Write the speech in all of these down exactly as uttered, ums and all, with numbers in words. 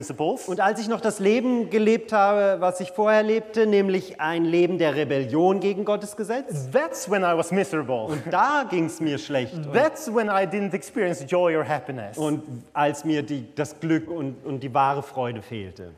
principles. Und als ich noch das Leben gelebt habe, was ich vorher lebte, nämlich ein Leben der Rebellion gegen Gottes Gesetz, That's when I was miserable. und da ging es mir schlecht. Und, That's when I didn't experience joy or happiness. und als mir die, das Glück und, und die wahre Freude fehlte.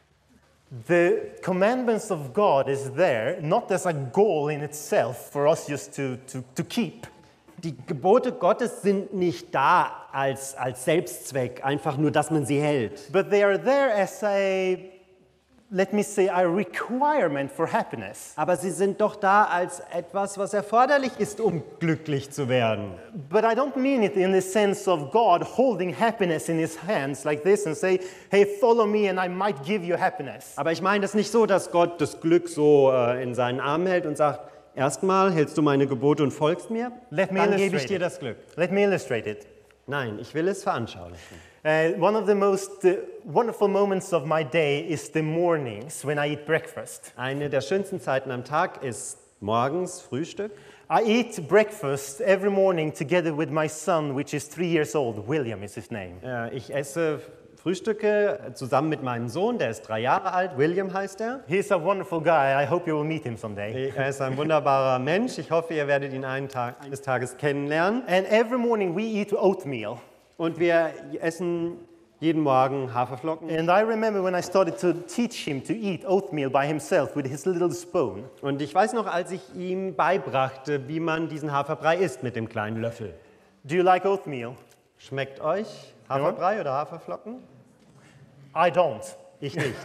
The commandments of God is there not as a goal in itself for us just to, to, to keep. Die Gebote Gottes sind nicht da als, als Selbstzweck, einfach nur, dass man sie hält. But they are there as a, let me say, a requirement for happiness. Aber sie sind doch da als etwas, was erforderlich ist, um glücklich zu werden. But I don't mean it in the sense of God holding happiness in his hands like this and say, hey, follow me and I might give you happiness. Aber ich meine das nicht so, dass Gott das Glück so äh, in seinen Armen hält und sagt, erstmal hältst du meine Gebote und folgst mir, Let me dann gebe ich illustrate dir it. das Glück. Let me illustrate it. Nein, ich will es veranschaulichen. Uh, one of the most uh, wonderful moments of my day is the mornings when I eat breakfast. Eine der schönsten Zeiten am Tag ist morgens Frühstück. I eat breakfast every morning together with my son, which is three years old. William is his name. Äh, Ich esse Frühstücke zusammen mit meinem Sohn, der ist drei Jahre alt, William heißt er. He's a wonderful guy. I hope you will meet him someday. Er ist ein wunderbarer Mensch. Ich hoffe, ihr werdet ihn einen Tag, eines Tages kennenlernen. And every morning we eat oatmeal. Und wir essen jeden Morgen Haferflocken. And I remember when I started to teach him to eat oatmeal by himself with his little spoon. Und ich weiß noch, als ich ihm beibrachte, wie man diesen Haferbrei isst mit dem kleinen Löffel. Do you like oatmeal? Schmeckt euch Haferbrei oder Haferflocken? I don't. Ich nicht.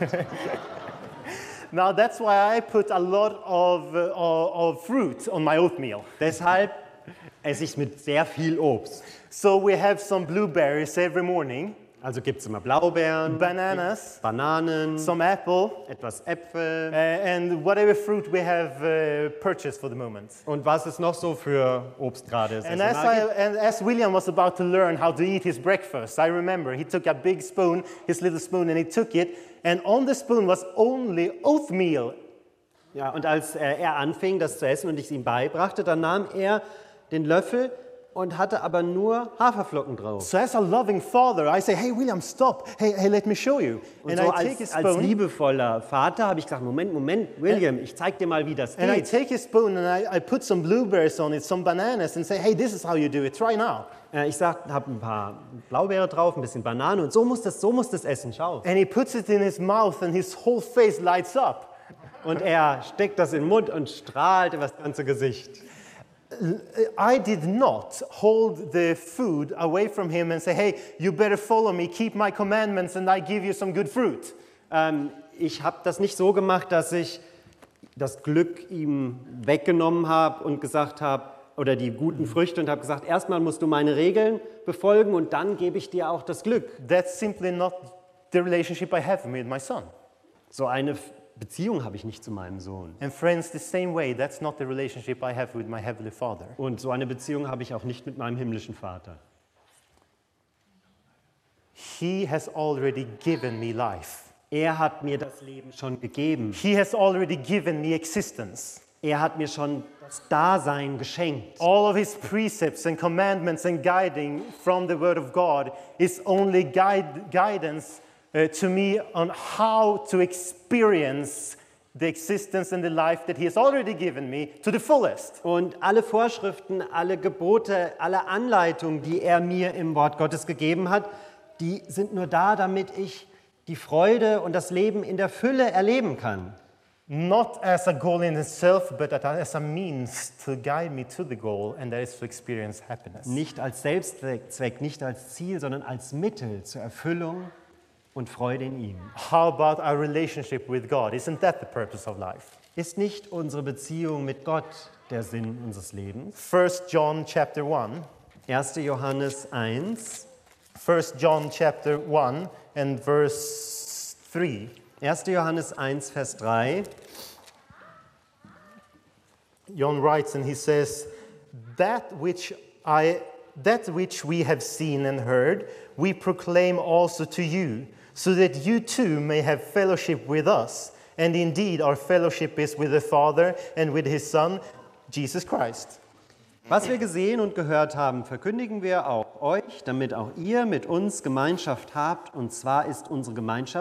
Now that's why I put a lot of, uh, of fruit on my oatmeal. Deshalb esse ich es mit sehr viel Obst. So we have some blueberries every morning, Also gibt es immer Blaubeeren, bananas, Bananen, some apple, etwas Äpfel. uh, and whatever fruit we have uh, purchased for the moment. Und was es noch so für Obst gerade And as, saisonal I, gibt. and as William was about to learn how to eat his breakfast, I remember he took a big spoon, his little spoon, and he took it, and on the spoon was only oatmeal. Ja, und als äh, er anfing, das zu essen und ich es ihm beibrachte, dann nahm er den Löffel und hatte aber nur Haferflocken drauf. So as a loving father, I say, hey, William, stop. Hey, hey, let me show you. Und And so I take his als, als spoon, liebevoller Vater habe ich gesagt, Moment, Moment, William, ich zeig dir mal, wie das and I geht. take his spoon and I, I put some blueberries on it, some bananas, and say, hey, this is how you do it. Try now. Äh, Ich sag, habe ein paar Blaubeere drauf, ein bisschen Banane und so muss das, so muss das essen, schau. And he puts it in his mouth and his whole face lights up. Und er steckt das in den Mund und strahlt über das ganze Gesicht. I did not hold the food away from him and say, hey, you better follow me, keep my commandments, and I give you some good fruit. Ähm, ich habe das nicht so gemacht, dass ich das Glück ihm weggenommen habe und gesagt habe, oder die guten Früchte und habe gesagt, erstmal musst du meine Regeln befolgen und dann gebe ich dir auch das Glück. That's simply not the relationship I have with my son. So eine Beziehung habe ich nicht zu meinem Sohn. And friends, the same way, that's not the relationship I have with my Heavenly Father. Und so eine Beziehung habe ich auch nicht mit meinem himmlischen Vater. He has already given me life. Er hat mir das Leben schon gegeben. He has already given me existence. Er hat mir schon das Dasein geschenkt. All of his precepts and commandments and guiding from the Word of God is only guide, guidance uh, to me on how to experience the existence and the life that he has already given me to the fullest. Und alle Vorschriften, alle Gebote, alle Anleitungen, die er mir im Wort Gottes gegeben hat, die sind nur da, damit ich die Freude und das Leben in der Fülle erleben kann. Not as a goal in itself, but as a means to guide me to the goal, and that is to experience happiness. Nicht als Selbstzweck, nicht als Ziel, sondern als Mittel zur Erfüllung und Freude in ihm. How about our relationship with God? Isn't that the purpose of life? Ist nicht unsere Beziehung mit Gott der Sinn unseres Lebens? First John chapter one. erster Johannes eins. First John chapter one and verse three. erster Johannes eins, Vers drei. John writes and he says, that which I that which we have seen and heard, we proclaim also to you, so that you too may have fellowship with us. And indeed, our fellowship is with the Father and with his Son, Jesus Christ. Was wir gesehen und gehört haben, verkündigen wir auch euch, damit auch ihr mit uns Gemeinschaft habt. Und zwar ist unsere Gemeinschaft